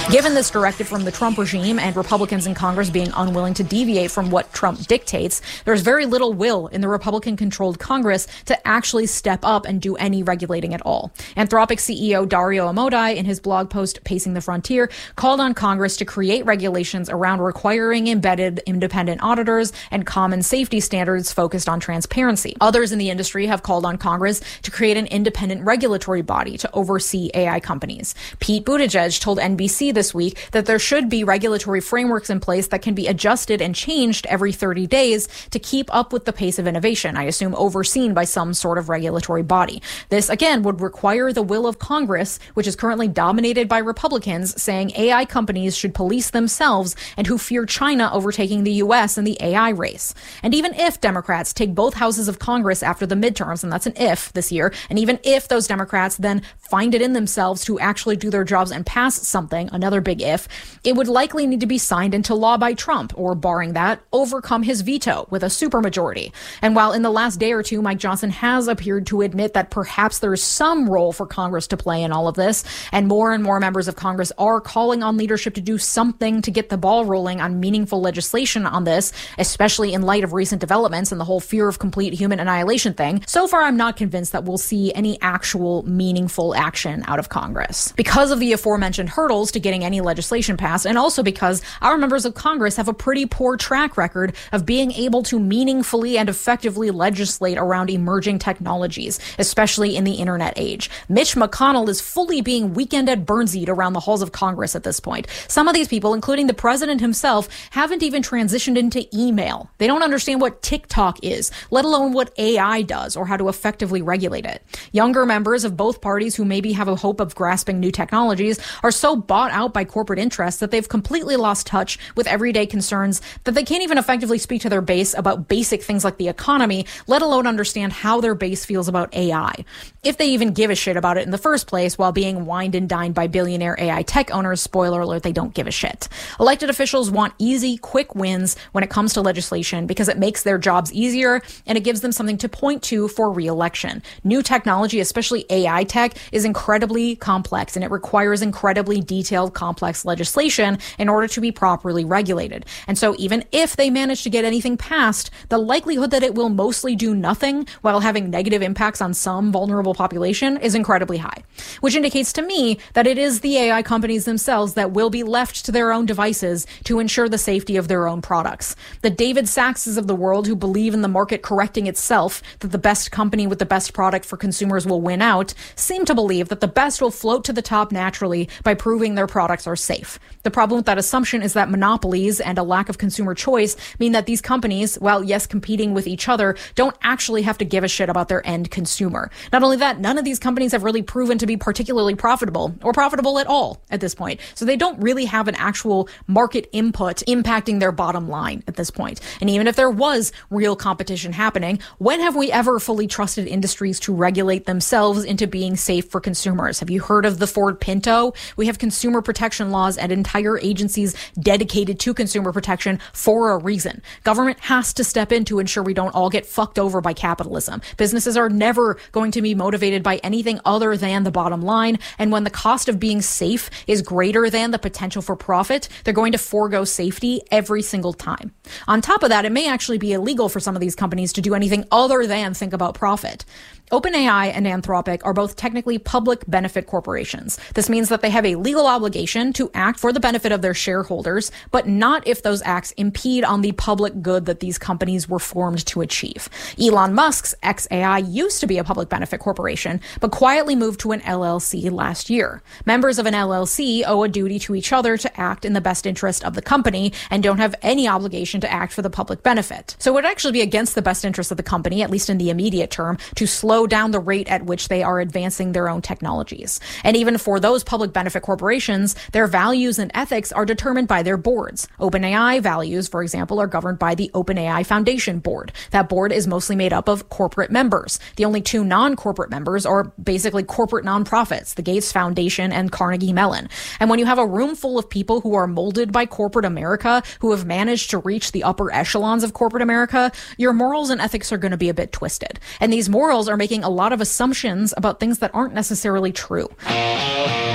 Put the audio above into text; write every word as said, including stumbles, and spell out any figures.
Given this directive from the Trump regime and Republicans in Congress being unwilling to deviate from what Trump dictates, there's very little will in the Republican-controlled Congress to actually step up and do any regulating at all. Anthropic C E O Dario Amodei, in his blog post Pacing the Frontier, called on Congress to create regulations around requiring embedded independent auditors and common safety standards focused on transparency. Others in the industry have called on Congress to create an independent regulatory body to oversee A I companies. Pete Buttigieg told N B C this week that there should be regulatory frameworks in place that can be adjusted and changed every thirty days to keep up with the pace of innovation, I assume overseen by some sort of regulatory body. This, again, would require the will of Congress, which is currently dominated by Republicans, saying A I companies should police themselves and who fear China overtaking the U S in the A I race. And even if Democrats take both houses of Congress after the midterms, and that's an if this year, and even if those Democrats then find it in themselves to actually do their jobs and pass something, another big if, it would likely need to be signed into law by Trump, or barring that, overcome his veto with a supermajority. And while in the last day or two, Mike Johnson has appeared to admit that perhaps there is some role for Congress to play in all of this, and more and more members of Congress are calling on leadership to do something to get the ball rolling on meaningful legislation on this, especially in light of recent developments and the whole fear of complete human annihilation thing, so far I'm not convinced that we'll see any actual meaningful action out of Congress. Because of the aforementioned hurdles to getting any legislation passed, and also because our members of Congress have a pretty poor track record of being able to meaningfully and effectively legislate around emerging technologies, especially in the internet age. Mitch McConnell is fully being weekend at Burnsied around the halls of Congress at this point. Some of these people, including the president himself, haven't even transitioned into email. They don't understand what TikTok is, let alone what A I does or how to effectively regulate it. Younger members of both parties who maybe have a hope of grasping new technologies are so bought out by corporate interests that they've completely lost touch with everyday concerns that they can't even effectively speak to their base about basic things like the economy, let alone understand how their base feels about A I. If they even give a shit about it in the first place while being wined and dined by billionaire A I tech owners, spoiler alert, they don't give a shit. Elected officials want easy, quick wins when it comes to legislation because it makes their jobs easier and it gives them something to point to for re-election. New technology, especially A I tech, is incredibly complex and it requires incredibly detailed, complex legislation in order to be properly regulated. And so even if they manage to get anything passed, the likelihood that it will mostly do nothing while having negative impacts on some vulnerable population is incredibly high, which indicates to me that it is the A I companies themselves that will be left to their own devices to ensure the safety of their own products. The David Saxes of the world who believe in the market correcting itself, that the best company with the best product for consumers will win out, seem to believe that the best will float to the top naturally by proving their products are safe. The problem with that assumption is that monopolies and a lack of consumer choice mean that these companies, while yes, competing with each other, don't actually have to give a shit about their end consumer. Not only that, none of these companies have really proven to be particularly profitable or profitable at all at this point. So they don't really have an actual market input impacting their bottom line at this point. And even if there was real competition happening, when have we ever fully trusted industries to regulate themselves into being safe for consumers? Have you heard of the Ford Pinto? We have consumer protection laws and entire agencies dedicated to consumer protection for a reason. Government has to step in to ensure we don't all get fucked over by capitalism. Businesses are never going to be motivated by anything other than the bottom line. And when the cost of being safe is greater than the potential for profit, they're going to forego safety every single time. On top of that, it may actually be illegal for some of these companies to do anything other than think about profit. OpenAI and Anthropic are both technically public benefit corporations. This means that they have a legal obligation to act for the benefit of their shareholders, but not if those acts impede on the public good that these companies were formed to achieve. Elon Musk's xAI used to be a public benefit corporation, but quietly moved to an L L C last year. Members of an L L C owe a duty to each other to act in the best interest of the company and don't have any obligation to act for the public benefit. So it would actually be against the best interest of the company, at least in the immediate term, to slow down the rate at which they are advancing their own technologies. And even for those public benefit corporations, their values and ethics are determined by their boards. OpenAI values, for example, are governed by the OpenAI Foundation Board. That board is mostly made up of corporate members. The only two non-corporate members are basically corporate nonprofits, the Gates Foundation and Carnegie Mellon. And when you have a room full of people who are molded by corporate America, who have managed to reach the upper echelons of corporate America, your morals and ethics are going to be a bit twisted. And these morals are making a lot of assumptions about things that aren't necessarily true.